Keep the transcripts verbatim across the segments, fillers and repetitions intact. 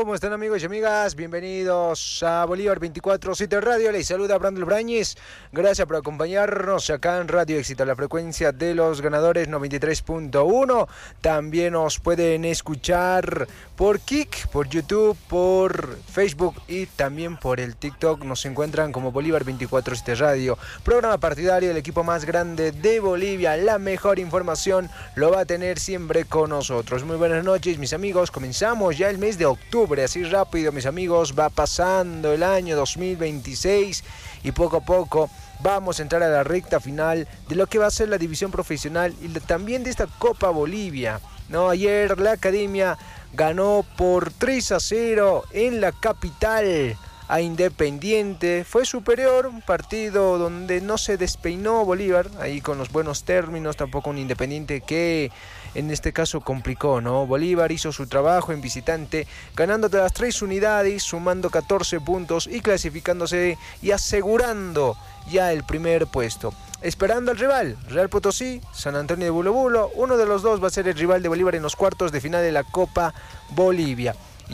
¿Cómo están, amigos y amigas? Bienvenidos a Bolívar veinticuatro siete Radio. Les saluda Brandon Brañez. Gracias por acompañarnos acá en Radio Éxito, la frecuencia de los ganadores noventa y tres punto uno. También nos pueden escuchar por Kik, por YouTube, por Facebook y también por el TikTok. Nos encuentran como Bolívar veinticuatro siete Radio. Programa partidario del equipo más grande de Bolivia. La mejor información lo va a tener siempre con nosotros. Muy buenas noches, mis amigos. Comenzamos ya el mes de octubre. Así rápido, mis amigos, va pasando el año dos mil veintiséis y poco a poco vamos a entrar a la recta final de lo que va a ser la división profesional y también de esta Copa Bolivia, ¿no? Ayer la Academia ganó por tres a cero en la capital a Independiente. Fue superior, un partido donde no se despeinó Bolívar, ahí con los buenos términos, tampoco un Independiente que en este caso complicó, ¿no? Bolívar hizo su trabajo en visitante, ganando las tres unidades, sumando catorce puntos y clasificándose y asegurando ya el primer puesto. Esperando al rival, Real Potosí, San Antonio de Bulo Bulo, uno de los dos va a ser el rival de Bolívar en los cuartos de final de la Copa Bolivia.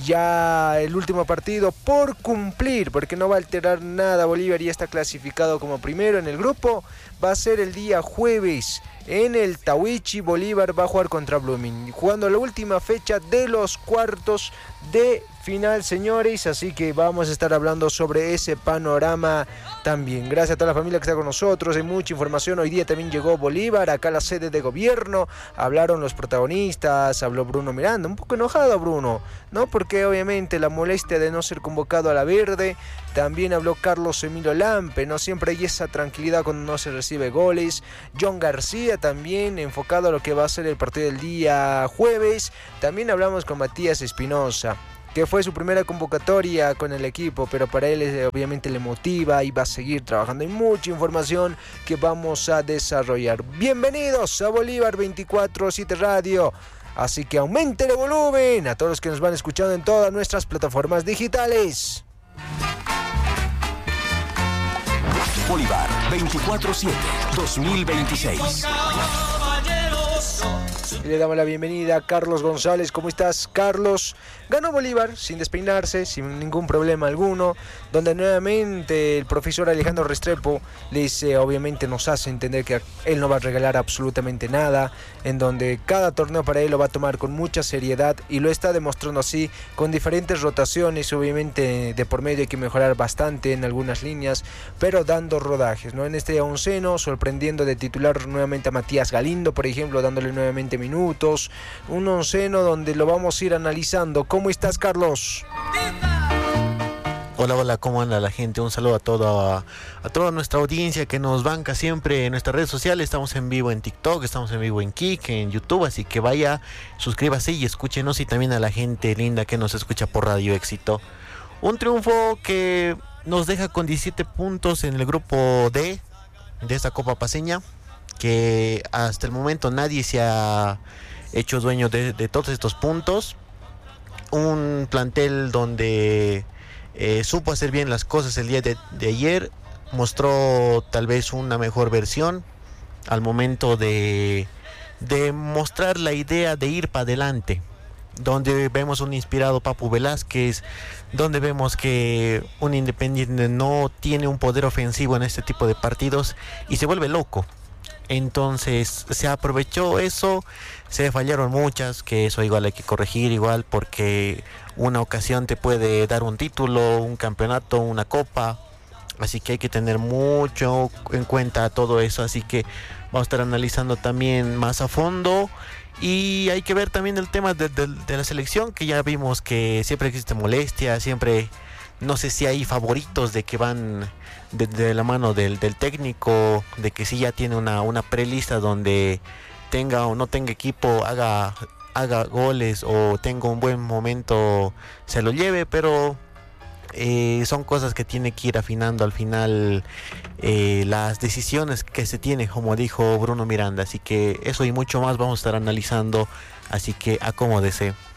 Ya el último partido por cumplir, porque no va a alterar nada, Bolívar ya está clasificado como primero en el grupo, va a ser el día jueves en el Tawichi. Bolívar va a jugar contra Blooming, jugando la última fecha de los cuartos de final, señores, así que vamos a estar hablando sobre ese panorama también. Gracias a toda la familia que está con nosotros, hay mucha información. Hoy día también llegó Bolívar acá a la sede de gobierno, hablaron los protagonistas, habló Bruno Miranda, un poco enojado Bruno, ¿no? Porque obviamente la molestia de no ser convocado a la verde. También habló Carlos Emilio Lampe, no siempre hay esa tranquilidad cuando no se recibe goles. John García también enfocado a lo que va a ser el partido del día jueves. También hablamos con Matías Espinosa, que fue su primera convocatoria con el equipo, pero para él obviamente le motiva y va a seguir trabajando. Hay mucha información que vamos a desarrollar. Bienvenidos a Bolívar veinticuatro siete Radio. Así que aumente el volumen a todos los que nos van escuchando en todas nuestras plataformas digitales. Bolívar veinticuatro siete dos mil veintiséis. Y le damos la bienvenida a Carlos González. ¿Cómo estás, Carlos? Ganó Bolívar sin despeinarse, sin ningún problema alguno, donde nuevamente el profesor Alejandro Restrepo le dice, obviamente nos hace entender que él no va a regalar absolutamente nada, en donde cada torneo para él lo va a tomar con mucha seriedad y lo está demostrando así, con diferentes rotaciones. Obviamente de por medio hay que mejorar bastante en algunas líneas, pero dando rodajes, ¿no? En este onceno, sorprendiendo de titular nuevamente a Matías Galindo, por ejemplo, dándole nuevamente minutos, un onceno donde lo vamos a ir analizando. ¿Cómo estás, Carlos? Hola, hola, ¿cómo anda la gente? Un saludo a toda, a toda nuestra audiencia que nos banca siempre en nuestras redes sociales. Estamos en vivo en TikTok, estamos en vivo en Kik, en YouTube, así que vaya, suscríbase y escúchenos, y también a la gente linda que nos escucha por Radio Éxito. Un triunfo que nos deja con diecisiete puntos en el grupo D de esta Copa Paceña, que hasta el momento nadie se ha hecho dueño de, de todos estos puntos. Un plantel donde eh, supo hacer bien las cosas el día de, de ayer, mostró tal vez una mejor versión al momento de, de mostrar la idea de ir para adelante, donde vemos un inspirado Papu Velázquez, donde vemos que un Independiente no tiene un poder ofensivo en este tipo de partidos y se vuelve loco. Entonces se aprovechó eso, se fallaron muchas, que eso igual hay que corregir igual, porque una ocasión te puede dar un título, un campeonato, una copa, así que hay que tener mucho en cuenta todo eso, así que vamos a estar analizando también más a fondo. Y hay que ver también el tema de, de, de la selección, que ya vimos que siempre existe molestia, siempre, no sé si hay favoritos de que van de, de la mano del, del técnico, de que si ya tiene una, una prelista donde tenga o no tenga equipo, haga, haga goles o tenga un buen momento, se lo lleve, pero eh, son cosas que tiene que ir afinando al final eh, las decisiones que se tiene, como dijo Bruno Miranda. Así que eso y mucho más vamos a estar analizando, así que acomódese.